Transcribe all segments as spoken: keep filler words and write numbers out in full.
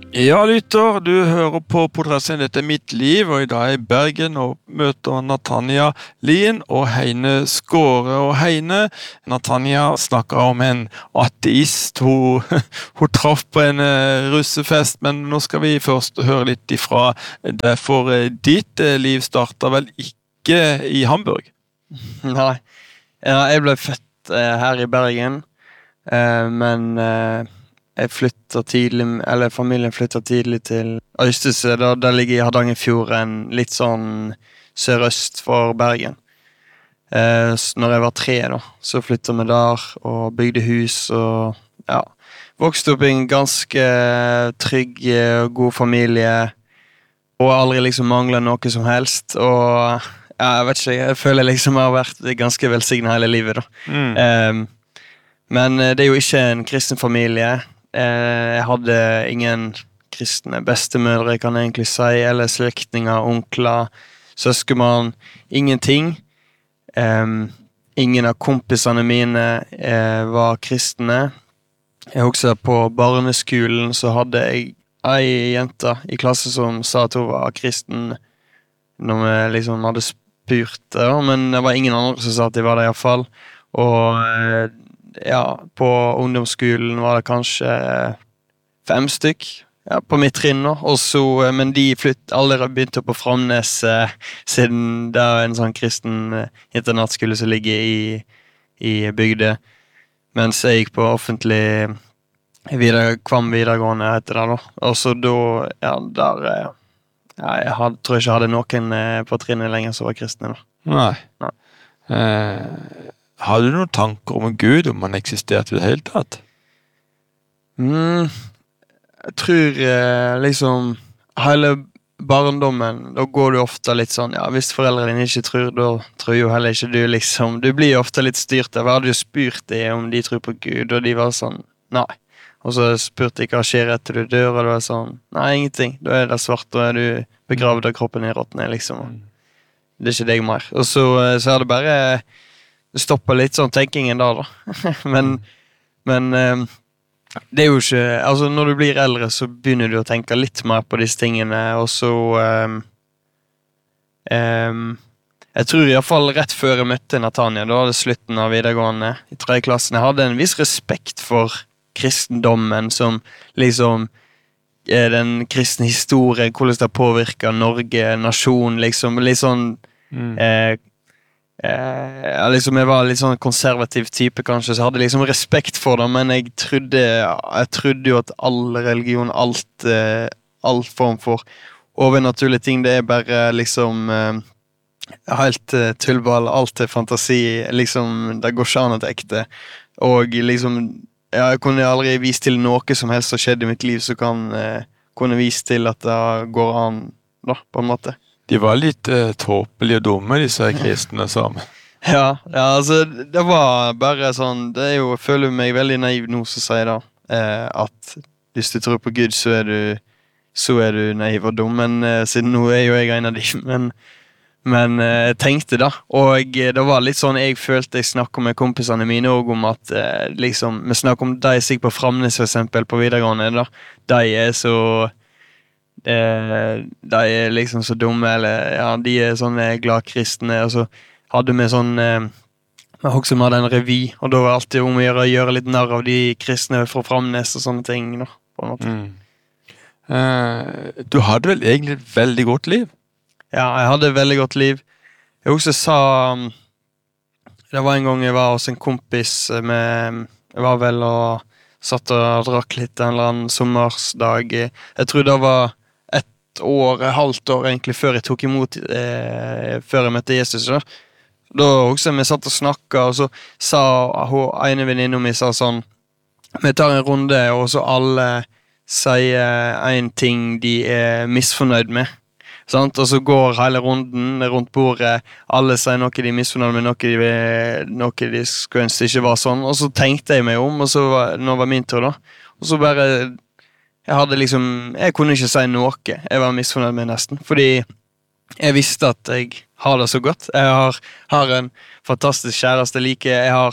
Ja, lytter, du hører på podcasten Dette er mitt liv, og i dag er jeg i Bergen og møter Natanja Lien og Heine Skåre. Og Heine, Natanja snakker om en ateist, hun, hun traff på en eh, russefest, men nå skal vi først høre litt ifra det, for eh, ditt eh, liv startet vel ikke i Hamburg? Nei, ja, jeg ble født eh, her i Bergen, eh, men... Eh, Jeg flyttet tidlig, eller familien flyttet tidlig til Øystese, da, der ligger i Hardangerfjorden, litt sånn sørøst for Bergen. Eh, når jeg var tre da, så flyttet vi der og bygde hus og ja, vokste opp i en ganske trygg og god familie, og aldri liksom manglet noe som helst, og ja, jeg vet ikke, jeg føler liksom jeg har vært ganske velsignet hele livet da. Mm. Eh, men det er jo ikke en kristen familie. Jeg hadde ingen kristne bestemødre, kan jeg egentlig si, eller slektninger, onkler, søskenbarn, ingenting. Um, ingen av kompisene mine uh, var kristne. Jeg husker på barneskolen så hadde jeg en jente i klasse som sa at hun var kristen når vi liksom hadde spurt det, men det var ingen andre som sa at de var det i hvert fall. Og uh, ja, på ungdomsskolen var det kanskje fem stykk ja, på mitt trinn nå, og så, men de flytt, aldri begynte på Framnes eh, siden det er en sånn kristen eh, internatskole som ligger i, i bygde, mens jeg gikk på offentlig videre, Kvam videregående heter det da, og så da, ja, der eh, ja, jeg had, tror ikke jeg hadde noen eh, på trinnet lenger som var kristne da. Nei. Nei. Eh... Har du noen tanker om Gud, om han eksisterte i det hele tatt? Mm, jeg tror eh, liksom hele barndommen, da går du ofte litt sånn, ja, hvis foreldrene dine ikke tror, da tror jo heller ikke du liksom, du blir jo ofte litt styrt. Jeg hadde jo spurt dem om de tror på Gud, og de var sånn, nei. Og så spurte jeg hva skjer etter du dør, og det var sånn, nei, ingenting. Da er det svart, da er du begravd av kroppen i råttene, liksom. Det er ikke deg mer. Og så, så er det bare... Det stopper litt sånn tenkingen der da. men men um, det er jo ikke, altså når du blir eldre så begynner du å tenke litt mer på disse tingene, og så um, um, jeg tror i hvert fall rett før jeg møtte Natanja, da var det slutten av videregående i tredje klassen, jeg hadde en viss respekt for kristendommen som liksom er den kristne historien, hvordan det påvirker Norge, nasjon, liksom litt sånn mm. eh, Eh, liksom jeg var litt sånn konservativ type kanskje, så jeg hadde liksom respekt for det, men jeg trodde, jeg trodde jo at all religion, alt, eh, all form for overnaturlige ting, det er bare liksom eh, helt eh, tullball, alt er fantasi, liksom, det går ikke an å ekte, og liksom, ja, jeg kunne aldri vise til noe som helst som skjedde i mitt liv, så kan eh, kunne vise til at det går an, da, på en måte. De var litt uh, tåpelige og dumme, disse kristne sammen. Ja, ja, altså, det var bare sånn, det er jo, jeg føler meg veldig naiv nå som sier da, eh, at hvis du tror på Gud, så er du, så er du naiv og dum, men eh, siden nå er jo jeg en av de, men, men eh, jeg tenkte da, og det var litt sånn, jeg følte jeg snakket med kompisene mine også om at, eh, liksom, vi snakker om de som gikk på Framnes for eksempel, på videregående da, de er så... Eh, de er liksom så dumme, eller ja, de er sånne glad kristne, og så hadde vi sånn eh, vi også hadde en revy, og da var det alltid om å gjøre, gjøre litt narr av de kristne fra Framnes og sånne ting da, på en måte. Mm. Eh, du hadde vel egentlig et veldig godt liv? Ja, jeg hadde et veldig godt liv. Jeg også sa um, det var en gang jeg var hos en kompis med, jeg var vel og satt og drakk litt en eller annen sommersdag, jeg tror det var år, halvt år egentlig før jeg tok imot eh, før jeg møtte Jesus da. Da også vi satt og snakket, og så sa hun, ene venninne min sa sånn, vi tar en runde, og så alle sier en ting de er misfornøyd med, sant? Og så går hele runden rundt bordet, alle sier noe de er misfornøyd med, noe de, noe de skulle ønske ikke var sånn, og så tenkte jeg meg om, og så var, nå var min tur da, og så bare jeg hadde liksom, jeg kunne ikke si noe, jeg var misfornøyd med nesten, fordi jeg visste at jeg har det så godt, jeg har, har en fantastisk kjæreste like, jeg har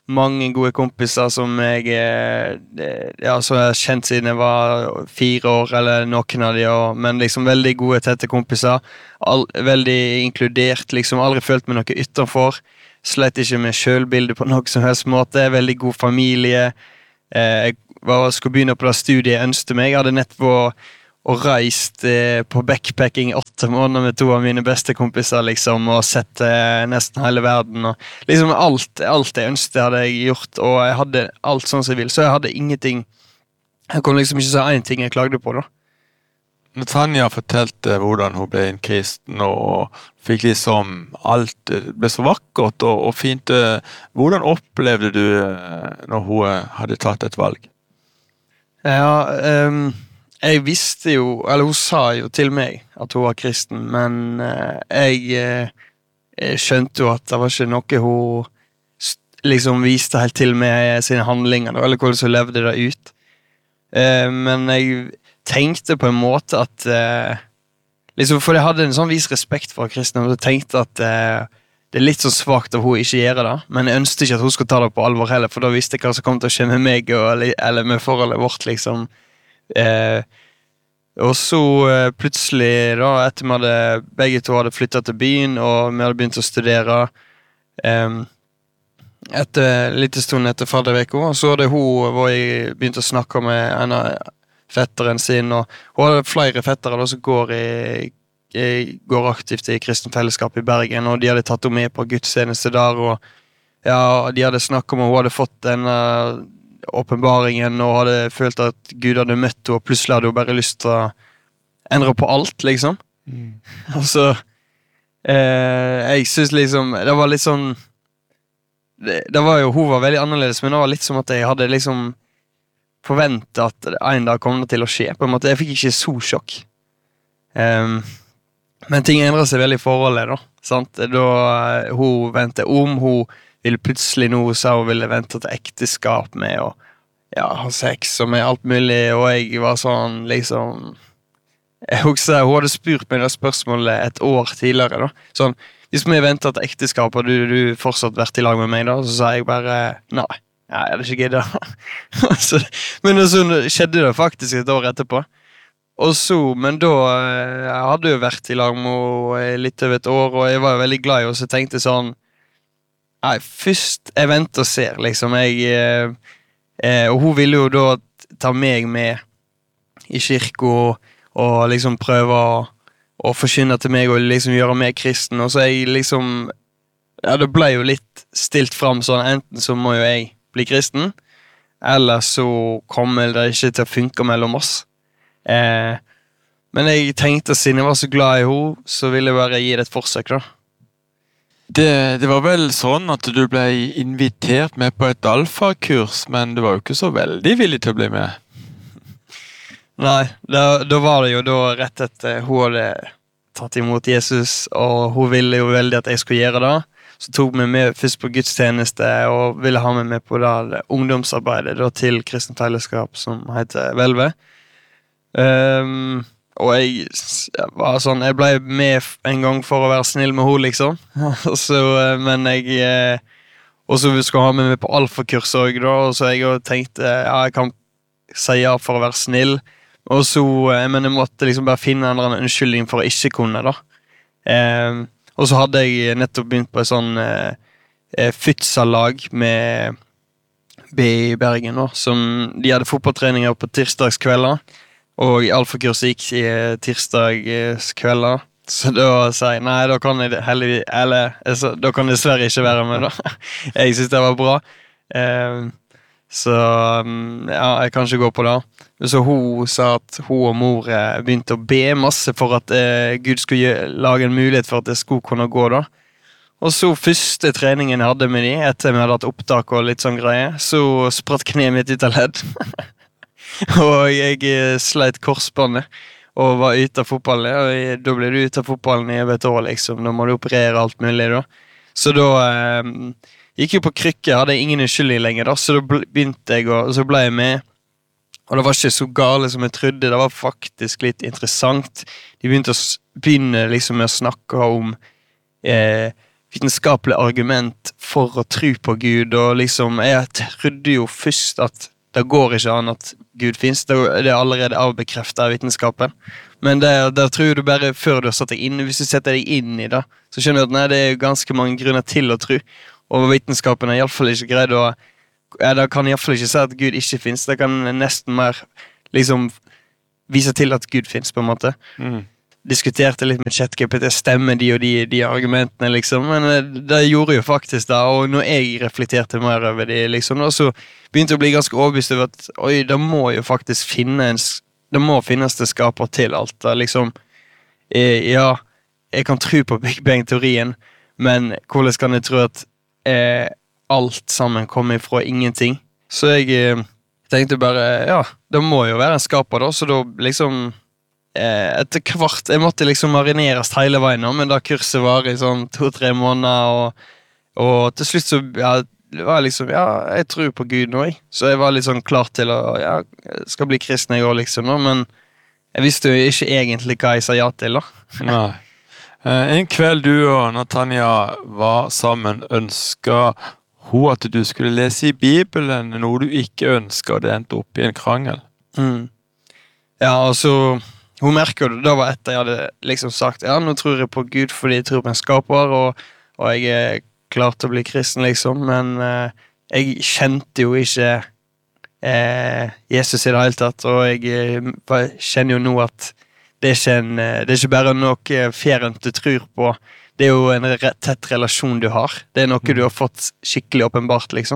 mange gode kompiser som jeg, eh, ja, som jeg har kjent siden jeg var fire år, eller noen av de, og, men liksom veldig gode, tette kompiser. All, veldig inkludert, liksom aldri følt meg noe utenfor. Slett ikke med selvbildet på noe som helst måte. Veldig god familie. Eh, jeg var, skulle begynne på det studiet jeg ønsket meg. Jeg hadde nettopp og reist eh, på backpacking i åtte måneder med to av mine beste kompiser, liksom, og sett eh, nesten hele verden, og liksom alt, alt jeg ønsket hadde jeg gjort, og jeg hadde alt sånn som jeg vil, så jeg hadde ingenting, jeg kunne liksom ikke si en ting jeg klagde på da. Natanja fortalte hvordan hun ble en kristen, og fikk liksom alt, det ble så vakkert og, og fint. Hvordan opplevde du når hun hadde tatt et valg? Ja, um jeg visste jo, eller hun sa jo til meg at hun var kristen, men eh, jeg, eh, jeg skjønte jo at det var ikke noe hun liksom viste helt til med sine handlinger, eller hvordan hun levde det ut. Eh, men jeg tenkte på en måte at, eh, liksom, for jeg hadde en sånn vis respekt for kristne, og jeg tenkte at eh, det er litt så svagt av hun ikke gjøre det, men jeg ønsket ikke at hun skulle ta det på alvor heller, for da visste jeg hva som kom til å skje med meg, og, eller med forholdet vårt, liksom. Eh, og så eh, plutselig da, etter vi hadde begge to hadde flyttet til byen og vi hadde begynt å studere eh, etter litt stund etter fadderveko, og så hadde hun var jeg begynt å snakke med en av fetteren sin, og hun hadde flere fettere da, som går, i, i, går aktivt i kristen fellesskap i Bergen, og de hadde tatt henne med på gudstjeneste der, og ja, de hadde snakket om at hun hadde fått denne åpenbaringen og hadde følt at Gud hadde møtt henne, og plutselig hadde hun bare lyst til å endre på alt, liksom. Mm. Og så eh, jeg synes liksom det var litt sånn det, det var jo, hun var veldig annerledes, men det var litt som at jeg hadde liksom forventet at en dag kom det til å skje, på en måte. Jeg fikk ikke så sjokk. Um, men ting endret seg veldig i forholdet da, sant? Da hun ventet om, hun ville plutselig noe, så hun ville vente til ekteskap med å ja, ha sex og med alt mulig, og jeg var sånn, liksom jeg husker, hun hadde spurt meg det spørsmålet et år tidligere da, sånn, hvis vi ventet til ekteskap og du, du fortsatt vært i lag med meg da, så sa jeg bare, nei, jeg hadde ikke giddet men så skjedde det faktisk et år etterpå, og så, men da jeg hadde jo vært i lag med henne litt over et år, og jeg var jo veldig glad i henne, så jeg tenkte sånn nei, først jeg venter og ser, liksom, jeg, eh, eh, og hun ville jo da ta meg med i kirke og, og liksom prøve å, å forkynne til meg og liksom gjøre meg kristen, og så jeg liksom, ja, det ble jo litt stilt frem sånn, enten så må jo jeg bli kristen, eller så kommer det ikke til å funke mellom oss. Eh, men jeg tenkte, siden jeg var så glad i henne, så ville jeg bare gi det et forsøk da. Det, det var vel sånn at du ble invitert med på et alfakurs, men du var jo ikke så veldig villig til å bli med. Nei, da, da var det jo da rett etter hun hadde tatt imot Jesus, og hun ville jo veldig at jeg skulle gjøre det. Så tok vi med først på gudstjeneste, og ville ha meg med på det, det ungdomsarbeidet da, til Kristen Fellesskap, som heter Velve. Um, Og jeg, jeg var sånn, jeg ble med en gang for å være snill med henne, liksom. så, men jeg, og så skulle jeg ha med meg på alfakurs også, da, og så jeg tenkte, ja, jeg kan si ja for å være snill. Og så, men jeg måtte liksom bare finne en eller annen unnskyldning for å ikke kunne, da. Eh, og så hadde jeg nettopp begynt på et sånn eh, futsallag med B i Bergen, da, som de hadde fotballtreninger på tirsdagskvelder. Og alfakurset gikk i tirsdagskvelder, så da sa jeg, nei, da kan jeg heldigvis, eller, altså, da kan jeg dessverre ikke være med da. Jeg synes det var bra. Eh, så, ja, jeg kan ikke gå på det. Så hun sa at hun og mor begynte å be masse for at eh, Gud skulle gjøre, lage en mulighet for at jeg skulle kunne gå da. Og så første treningen jeg hadde med de, etter vi hadde hatt opptak og litt sånn greie, så spratt kneet mitt ut av ledd. Og jeg sleit korsbåndet og var ute av fotballen, og jeg, da ble du ute av fotballen i et år, liksom. Da må du operere alt mulig, da. Så da eh, gikk jeg på krykke, hadde jeg ingen unnskyldning lenger, da. Så da begynte jeg, og så ble jeg med. Og det var ikke så gale som jeg trodde, det var faktisk litt interessant. De begynte å begynne liksom med å snakke om eh, vitenskapelig argument for å tro på Gud, og liksom, jeg trodde jo først at det går ikke an at Gud finnes, det er allerede avbekreftet av vitenskapen. Men det, det tror jeg du bare, før du har satt deg inn, hvis du setter deg inn i det, så skjønner du at nei, det er ganske mange grunner til å tro, og vitenskapen er i hvert fall ikke greid å, ja, det kan i hvert fall ikke si at Gud ikke finnes, det kan nesten mer liksom vise til at Gud finnes på en måte. Mm. Diskuterte litt med ChatGPT, stemmer de og de, de argumentene liksom, men det gjorde jo faktisk det, og når jeg reflekterte mer over det liksom, da, så begynte jeg å bli ganske overbevist over at, oi, det må jo faktisk finnes, det må finnes det skaper til alt, da, liksom, eh, ja, jeg kan tro på Big Bang-teorien, men hvordan kan jeg tro at eh, alt sammen kommer fra ingenting? Så jeg eh, tenkte bare, ja, det må jo være en skaper da, så da liksom, etter hvert, jeg måtte liksom marineres hele veien nå, men da kurset var i sånn to-tre måneder, og, og til slutt så, ja, det var liksom, ja, jeg tror på Gud nå, jeg. Så jeg var litt sånn klar til å, ja, jeg skal bli kristen jeg også liksom nå, men jeg visste jo ikke egentlig hva jeg sa ja til da. Nei. En kveld du og Natanja var sammen, ønsket hun at du skulle lese i Bibelen, noe du ikke ønsket, og det endte opp i en krangel. Mm. Ja, og så hun merker det, da var etter jeg hadde liksom sagt, ja, nå tror jeg på Gud fordi jeg tror på en skaper, og, og jeg er klar til å bli kristen, liksom, men eh, jeg kjente jo ikke eh, Jesus i det hele tatt, og jeg eh, kjenner jo nå at det er ikke, en, det er ikke bare noe fjernt du tror på, det er jo en re- tett relasjon du har, det er noe du har fått skikkelig åpenbart, liksom,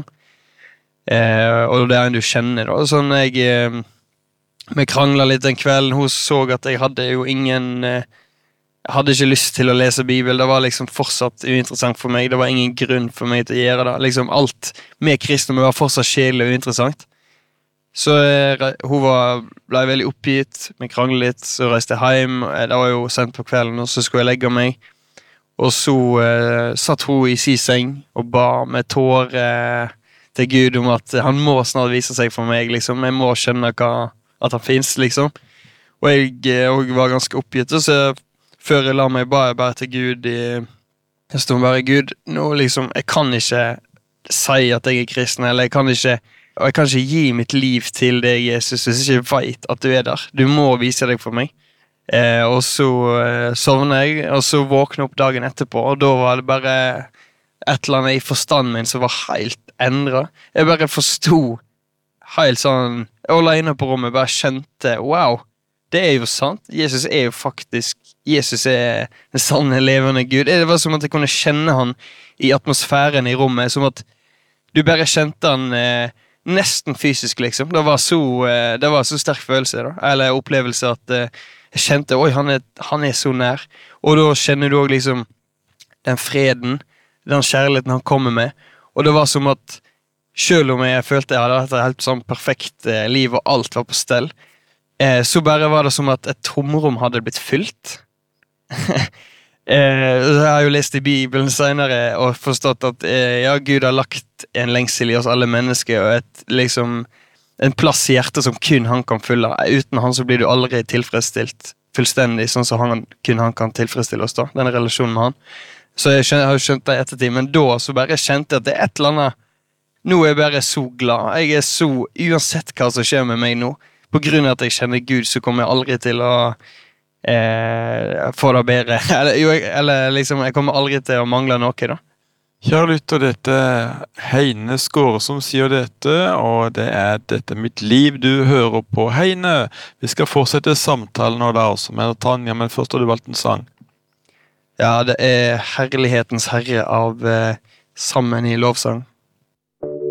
eh, og det er en du kjenner, da, sånn jeg... Eh, Vi kranglet litt den kvelden, hun så at jeg hadde jo ingen, jeg hadde ikke lyst til å lese Bibel, det var liksom fortsatt uinteressant for meg, det var ingen grunn for meg til å gjøre det, liksom alt med kristne var fortsatt kjedelig og uinteressant. Så hun var, ble veldig oppgitt, vi kranglet litt, så reiste jeg hjem, det var jo sent på kvelden, og så skulle jeg legge meg, og så eh, satt hun i sin seng og ba med tårer eh, til Gud om at han må snart vise seg for meg, liksom, jeg må skjønne hva at han finnes, liksom. Og jeg, jeg var ganske oppgitt, så før jeg la meg ba jeg bare til Gud, jeg stod bare, Gud, nå liksom, jeg kan ikke si at jeg er kristen, eller jeg kan ikke, og jeg kan ikke gi mitt liv til deg, Jesus, hvis jeg ikke vet at du er der. Du må vise deg for meg. Eh, og så eh, sovnet jeg, og så våknet opp dagen etterpå, og da var det bare et eller annet i forstanden min som var helt endret. Jeg bare forstod helt sånn, alene på rommet, bare kjente, wow, det er jo sant, Jesus er jo faktisk, Jesus er den sanne levende Gud, det var som at jeg kunne kjenne han i atmosfæren i rommet, som at du bare kjente han eh, nesten fysisk liksom, det var så, eh, det var så sterk følelse da, eller opplevelse at eh, jeg kjente, oi, han er, han er så nær, og da kjenner du også liksom den freden, den kjærligheten han kommer med, og det var som at selv om jeg følte jeg hadde hatt et helt sånn perfekt eh, liv, og alt var på stell, eh, så bare var det som at et tomrom hadde blitt fylt. eh, jeg har jo lest i Bibelen senere, og forstått at eh, ja, Gud har lagt en lengsel i oss alle mennesker, og et, liksom, en plass i hjertet som kun han kan fylle. Uten han så blir du aldri tilfredsstilt fullstendig, sånn som han, kun han kan tilfredsstille oss da, denne relasjonen med han. Så jeg, skjønner, jeg har jo skjønt det i ettertid, men da så bare kjente jeg at det er et eller annet. Nå er jeg bare så glad. Jeg er så, uansett hva som skjer med meg nå, på grunn av at jeg kjenner Gud, så kommer jeg aldri til å eh, få det bedre. Eller, jo, eller liksom, jeg kommer aldri til å mangle noe da. Kjære lytter, dette er Heine Skåre som sier dette, og det er dette mitt liv du hører på. Heine, vi skal fortsette samtalen nå der også med Tanja, men først har du valgt en sang. Ja, det er Herlighetens Herre av eh, Sammen i lovsang.